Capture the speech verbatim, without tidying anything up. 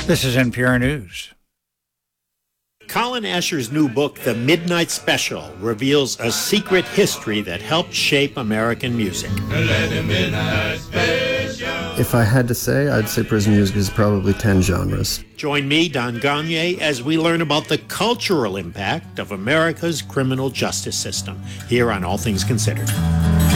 This is N P R News. Colin Asher's new book, The Midnight Special, reveals a secret history that helped shape American music. If I had to say, I'd say prison music is probably ten genres. Join me, Don Gagné, as we learn about the cultural impact of America's criminal justice system here on All Things Considered.